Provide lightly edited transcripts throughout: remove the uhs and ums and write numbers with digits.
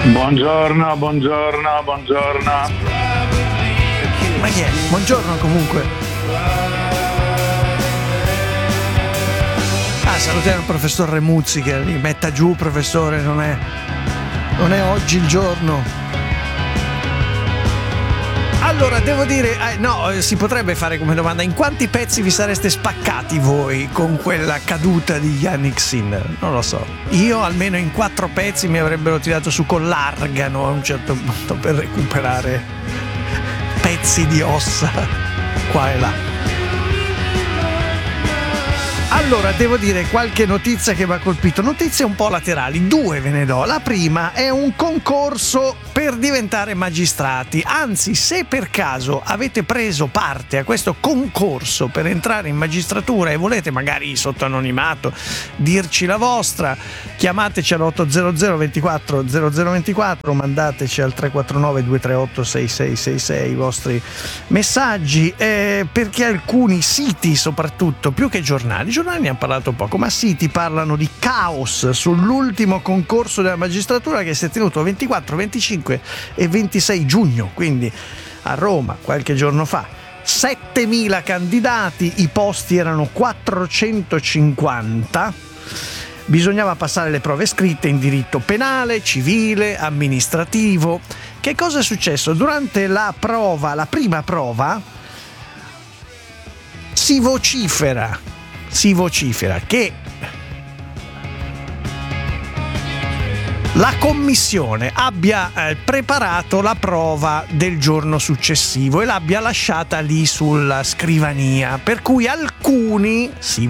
Buongiorno. Ma chi è? Buongiorno comunque. Salutiamo il professor Remuzzi che li metta giù, professore, non è oggi il giorno. Allora, devo dire, si potrebbe fare come domanda: in quanti pezzi vi sareste spaccati voi con quella caduta di Yannick Sinner? Non lo so. Io almeno in 4 pezzi mi avrebbero tirato su con l'argano a un certo punto per recuperare pezzi di ossa qua e là. Allora, devo dire qualche notizia che mi ha colpito, notizie un po' laterali, 2 ve ne do. La prima è un concorso per diventare magistrati, anzi, se per caso avete preso parte a questo concorso per entrare in magistratura e volete magari sotto anonimato dirci la vostra, chiamateci all'800 24 0024, mandateci al 349 238 6666 i vostri messaggi, perché alcuni siti, soprattutto, più che giornali ne hanno parlato poco, ma siti parlano di caos sull'ultimo concorso della magistratura che si è tenuto 24, 25 e 26 giugno, quindi a Roma qualche giorno fa. 7.000 candidati, i posti erano 450, bisognava passare le prove scritte in diritto penale, civile, amministrativo. Che cosa è successo? Durante la prima prova, si vocifera che la commissione abbia preparato la prova del giorno successivo e l'abbia lasciata lì sulla scrivania, per cui alcuni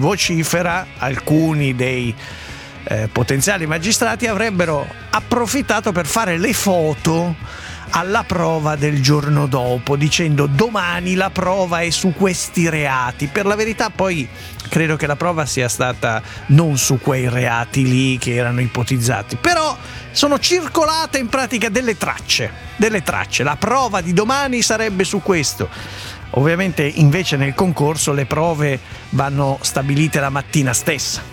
dei potenziali magistrati avrebbero approfittato per fare le foto alla prova del giorno dopo, dicendo: domani la prova è su questi reati. Per la verità poi credo che la prova sia stata non su quei reati lì che erano ipotizzati, però sono circolate in pratica delle tracce. La prova di domani sarebbe su questo. Ovviamente invece nel concorso le prove vanno stabilite la mattina stessa.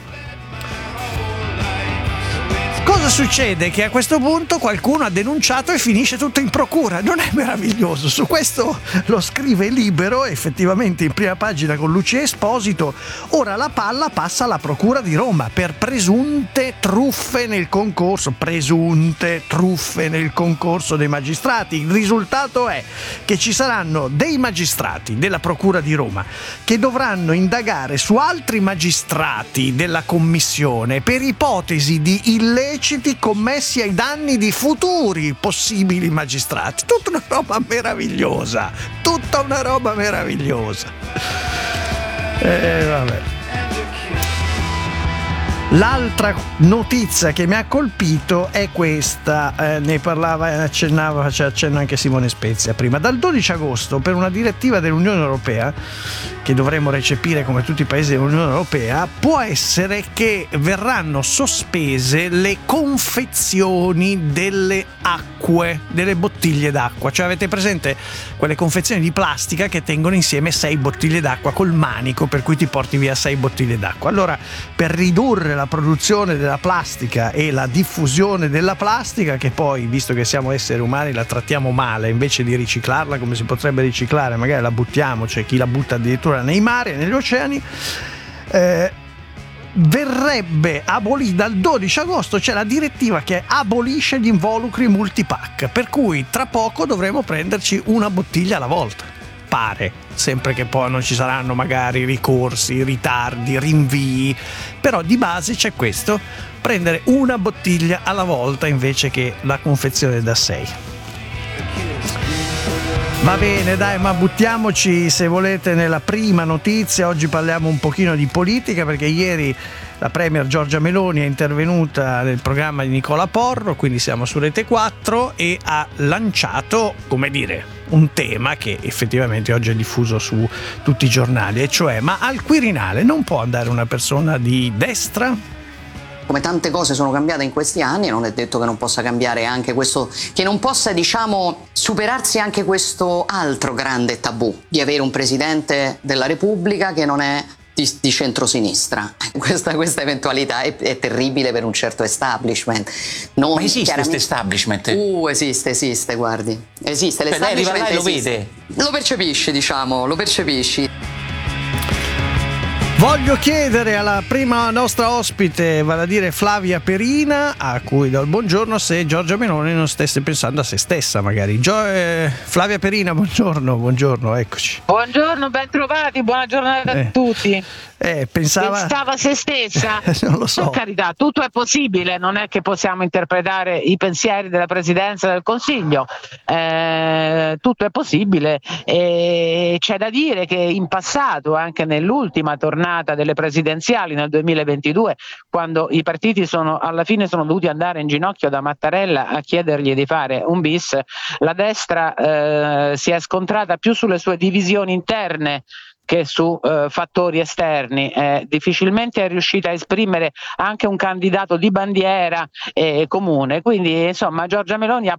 Cosa succede? Che a questo punto qualcuno ha denunciato e finisce tutto in procura. Non è meraviglioso? Su questo lo scrive Libero, effettivamente in prima pagina con Lucia Esposito. Ora la palla passa alla procura di Roma per presunte truffe nel concorso dei magistrati. Il risultato è che ci saranno dei magistrati della procura di Roma che dovranno indagare su altri magistrati della commissione per ipotesi di illeciti commessi ai danni di futuri possibili magistrati. Tutta una roba meravigliosa. Vabbè. L'altra notizia che mi ha colpito è questa, ne parlava, faceva accenno anche Simone Spezia prima. Dal 12 agosto, per una direttiva dell'Unione Europea, che dovremo recepire come tutti i paesi dell'Unione Europea, può essere che verranno sospese le confezioni delle acque, delle bottiglie d'acqua. Cioè, avete presente quelle confezioni di plastica che tengono insieme 6 bottiglie d'acqua col manico, per cui ti porti via 6 bottiglie d'acqua? Allora, per ridurre la produzione della plastica e la diffusione della plastica, che poi, visto che siamo esseri umani, la trattiamo male, invece di riciclarla come si potrebbe riciclare, magari la buttiamo, c'è chi la butta addirittura nei mari e negli oceani, verrebbe abolita dal 12 agosto. C'è la direttiva che abolisce gli involucri multipack, per cui tra poco dovremo prenderci una bottiglia alla volta, pare, sempre che poi non ci saranno magari ricorsi, ritardi, rinvii, però di base c'è questo: prendere una bottiglia alla volta invece che la confezione da 6. Va bene, dai, ma buttiamoci, se volete, nella prima notizia. Oggi parliamo un pochino di politica, perché ieri la premier Giorgia Meloni è intervenuta nel programma di Nicola Porro, quindi siamo su Rete 4, e ha lanciato, come dire, un tema che effettivamente oggi è diffuso su tutti i giornali, e cioè: ma al Quirinale non può andare una persona di destra? Come tante cose sono cambiate in questi anni, non è detto che non possa cambiare anche questo, che non possa, superarsi anche questo altro grande tabù di avere un Presidente della Repubblica che non è, di centrosinistra. Questa eventualità è terribile per un certo establishment. Ma esiste questo establishment? Esiste, guardi. Esiste, l'establishment. Lei arriva là e lo vede? Lo percepisci, diciamo, lo percepisci. Voglio chiedere alla prima nostra ospite, vale a dire Flavia Perina, a cui do il buongiorno, se Giorgia Meloni non stesse pensando a se stessa magari. Flavia Perina, buongiorno, eccoci. Buongiorno, ben trovati, buona giornata a tutti. Pensava a se stessa. Non lo so. Per carità, tutto è possibile, non è che possiamo interpretare i pensieri della Presidenza del Consiglio, tutto è possibile, e c'è da dire che in passato, anche nell'ultima tornata delle presidenziali nel 2022, quando i partiti alla fine sono dovuti andare in ginocchio da Mattarella a chiedergli di fare un bis, la destra si è scontrata più sulle sue divisioni interne che su fattori esterni. Difficilmente è riuscita a esprimere anche un candidato di bandiera comune, quindi insomma Giorgia Meloni ha